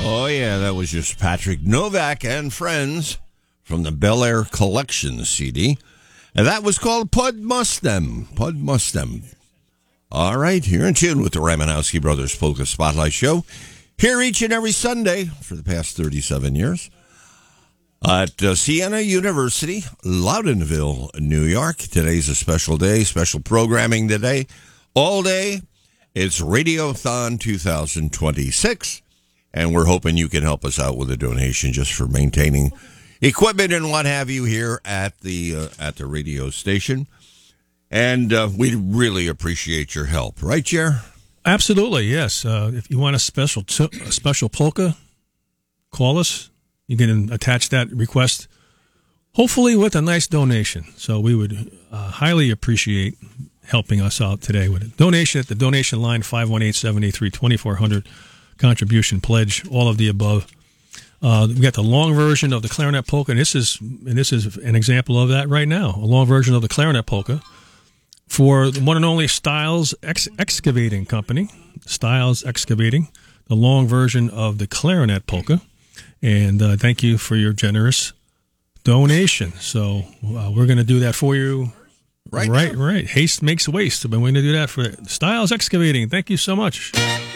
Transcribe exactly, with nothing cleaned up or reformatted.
Oh, yeah, that was just Patrick Novak and friends from the Bel Air Collection C D. And that was called Pud Mustem. Pud Mustem. All right, you're in tune with the Ramanowski Brothers Polka Spotlight Show. Here each and every Sunday for the past thirty-seven years at uh, Siena University, Loudonville, New York. Today's a special day, special programming today. All day, it's Radiothon two thousand twenty-six. And we're hoping you can help us out with a donation just for maintaining equipment and what have you here at the uh, at the radio station. And uh, we really appreciate your help, right, Jer? Absolutely, yes. Uh, if you want a special t- a special polka, call us. You can attach that request, hopefully with a nice donation. So we would uh, highly appreciate helping us out today with a donation at the donation line, five one eight, seven eight three, two four zero zero. Contribution pledge, all of the above. Uh, we got the long version of the clarinet polka, and this is and this is an example of that right now. A long version of the clarinet polka for the one and only Styles Ex- Excavating Company. Styles Excavating, the long version of the clarinet polka. And uh, thank you for your generous donation. So uh, we're going to do that for you. Right, right, now. right. Haste makes waste. But we're going to do that for Styles Excavating. Thank you so much.